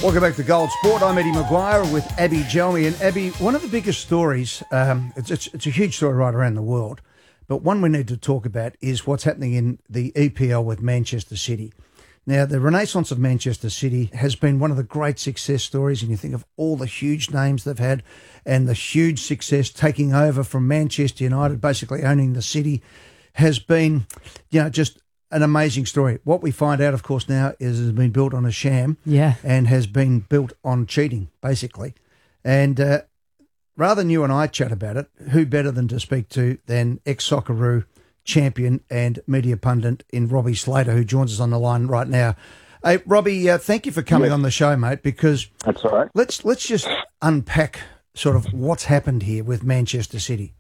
Welcome back to Gold Sport. I'm Eddie Maguire with Abby Joey. And Abby, one of the biggest stories, it's a huge story right around the world, but one we need to talk about is what's happening in the EPL with Manchester City. Now, the renaissance of Manchester City has been one of the great success stories, and you think of all the huge names they've had and the huge success taking over from Manchester United, basically owning the city, has been, just an amazing story. What we find out, of course, now is it has been built on a sham and has been built on cheating, basically. And rather than you and I chat about it, who better than to speak to than ex-Socceroo champion and media pundit in Robbie Slater, who joins us on the line right now. Hey, Robbie, thank you for coming on the show, mate, because that's all right. Let's just unpack sort of what's happened here with Manchester City.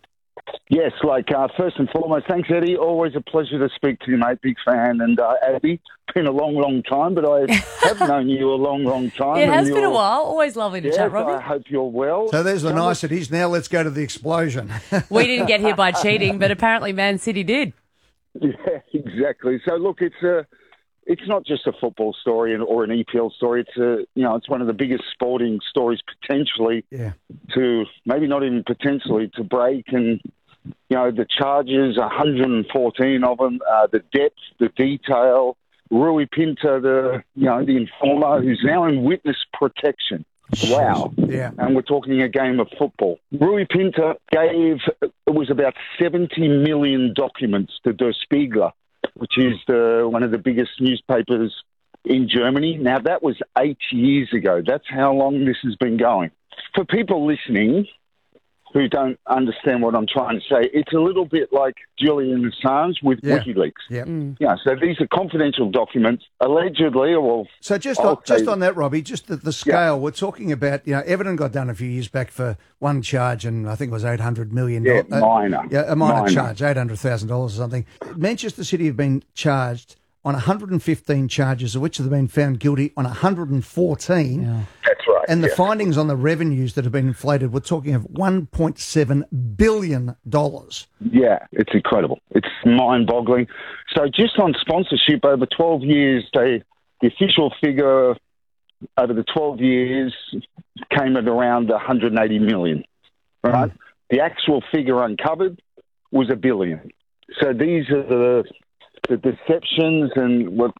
Yes, first and foremost, thanks, Eddie. Always a pleasure to speak to you, mate. Big fan. And Abby, been a long, long time, but I have known you a long, long time. It has been a while. Always lovely to chat, Robbie. I hope you're well. So there's the niceties. Now let's go to the explosion. We didn't get here by cheating, but apparently Man City did. Yeah, exactly. So look, it's not just a football story or an EPL story. It's one of the biggest sporting stories potentially to maybe not even potentially to break. And the charges, 114 of them, the depth, the detail. Rui Pinto, the informer, who's now in witness protection. Wow. Yeah. And we're talking a game of football. Rui Pinto it was about 70 million documents to Der Spiegel, which is one of the biggest newspapers in Germany. Now, that was 8 years ago. That's how long this has been going. For people listening who don't understand what I'm trying to say, it's a little bit like Julian Assange with WikiLeaks. Yeah. So these are confidential documents, allegedly. So just on that, Robbie, just the scale, we're talking about, Everton got done a few years back for one charge, and I think it was $800 million. Minor. A minor charge, $800,000 or something. Manchester City have been charged on 115 charges, of which they've been found guilty on 114. Yeah. That's right. And the findings on the revenues that have been inflated, we're talking of $1.7 billion. Yeah, it's incredible. It's mind-boggling. So just on sponsorship, over 12 years, the official figure over the 12 years came at around 180 million, right? The actual figure uncovered was $1 billion. So these are the deceptions and what,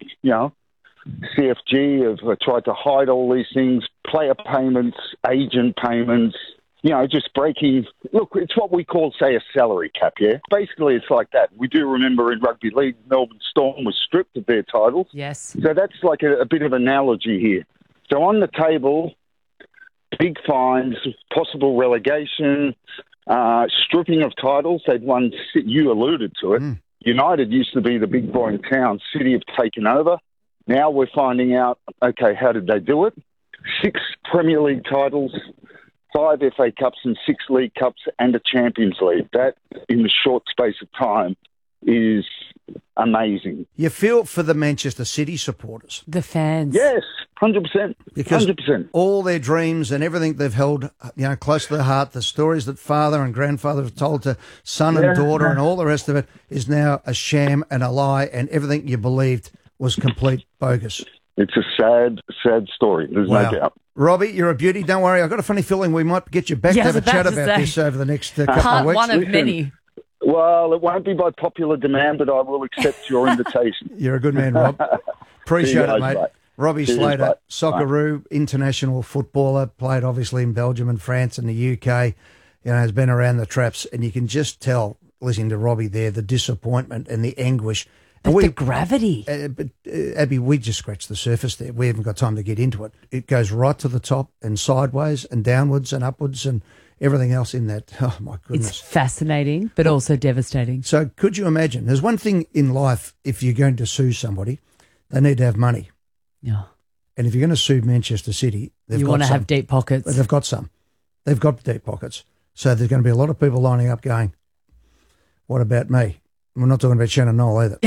CFG have tried to hide all these things, player payments, agent payments, just breaking. Look, it's what we call, say, a salary cap, yeah? Basically, it's like that. We do remember in rugby league, Melbourne Storm was stripped of their titles. Yes. So that's like a bit of analogy here. So on the table, big fines, possible relegation, stripping of titles. They'd won, you alluded to it. United used to be the big boy in town. City have taken over. Now we're finding out, okay, how did they do it? 6 Premier League titles, 5 FA Cups and 6 League Cups and a Champions League. That, in the short space of time, is amazing. You feel for the Manchester City supporters. The fans. Yes, 100%. Because 100%. all their dreams and everything they've held, close to their heart, the stories that father and grandfather have told to son and daughter and all the rest of it is now a sham and a lie, and everything you believed was complete bogus. It's a sad, sad story. There's no doubt. Robbie, you're a beauty. Don't worry. I've got a funny feeling we might get you back to have a chat about this over the next couple of weeks. One of many. Well, it won't be by popular demand, but I will accept your invitation. You're a good man, Rob. Appreciate it, mate. Bye. Robbie Slater, Socceroo, international footballer, played obviously in Belgium and France and the UK, has been around the traps, and you can just tell, listening to Robbie there, the disappointment and the anguish. But the gravity. But Abby, we just scratched the surface there. We haven't got time to get into it. It goes right to the top and sideways and downwards and upwards and everything else in that. Oh, my goodness. It's fascinating, but also devastating. So could you imagine? There's one thing in life, if you're going to sue somebody, they need to have money. Yeah. And if you're going to sue Manchester City, you want to have deep pockets. They've got some. They've got deep pockets. So there's going to be a lot of people lining up going, what about me? We're not talking about Shannon Knoll either.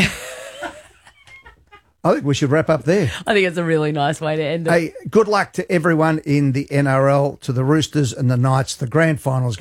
I think we should wrap up there. I think it's a really nice way to end it. Hey, good luck to everyone in the NRL, to the Roosters and the Knights. The grand finals